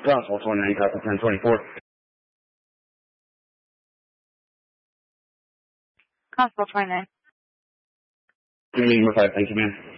Constable 29, copy 1024. Constable 29. Give me number 5, thank you, ma'am.